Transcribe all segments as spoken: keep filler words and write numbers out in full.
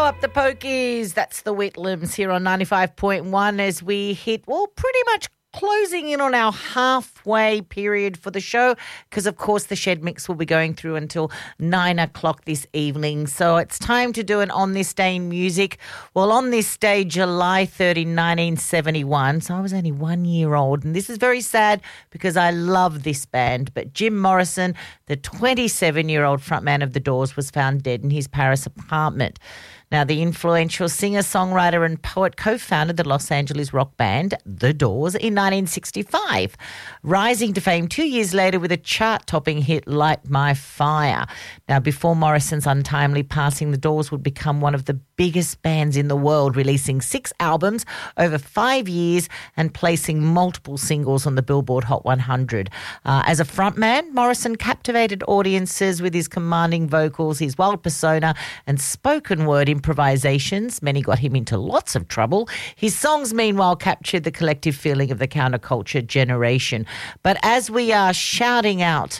Blow Up the Pokies. That's the Whitlams here on ninety-five point one as we hit, well, pretty much closing in on our halfway period for the show because, of course, the Shed Mix will be going through until nine o'clock this evening. So it's time to do an On This Day in Music. Well, on this day, July thirtieth, nineteen seventy-one, so I was only one year old, and this is very sad because I love this band, but Jim Morrison, the twenty-seven-year-old frontman of The Doors, was found dead in his Paris apartment. Now, the influential singer, songwriter and poet co-founded the Los Angeles rock band The Doors in nineteen sixty-five, rising to fame two years later with a chart-topping hit, Light My Fire. Now, before Morrison's untimely passing, The Doors would become one of the biggest bands in the world, releasing six albums over five years and placing multiple singles on the Billboard Hot one hundred. Uh, as a frontman, Morrison captivated audiences with his commanding vocals, his wild persona and spoken word improvisations. Many got him into lots of trouble. His songs, meanwhile, captured the collective feeling of the counterculture generation. But as we are shouting out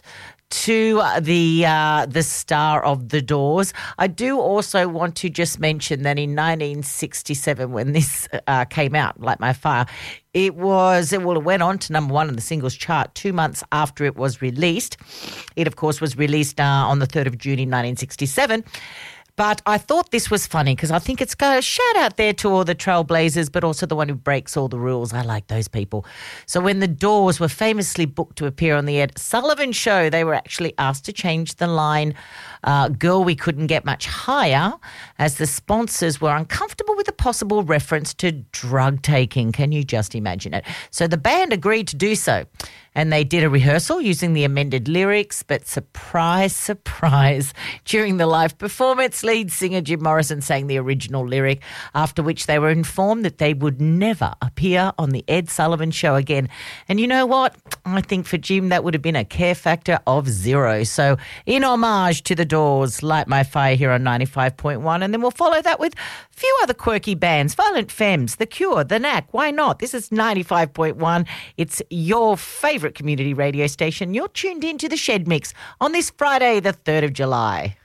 to the uh, the star of The Doors, I do also want to just mention that in nineteen sixty-seven, when this uh, came out, Light My Fire, it was, it, well, it went on to number one on the singles chart two months after it was released. It, of course, was released uh, on the third of June in nineteen sixty-seven. But I thought this was funny because I think it's got a shout out there to all the trailblazers, but also the one who breaks all the rules. I like those people. So when The Doors were famously booked to appear on the Ed Sullivan Show, they were actually asked to change the line, uh, girl, we couldn't get much higher, as the sponsors were uncomfortable with the possible reference to drug taking. Can you just imagine it? So the band agreed to do so. And they did a rehearsal using the amended lyrics, but surprise, surprise, during the live performance, lead singer Jim Morrison sang the original lyric, after which they were informed that they would never appear on the Ed Sullivan Show again. And you know what? I think for Jim that would have been a care factor of zero. So in homage to The Doors, Light My Fire here on ninety-five point one, and then we'll follow that with a few other quirky bands, Violent Femmes, The Cure, The Knack. Why not? This is ninety-five point one. It's your favourite community radio station. You're tuned into the Shed Mix on this Friday, the third of July.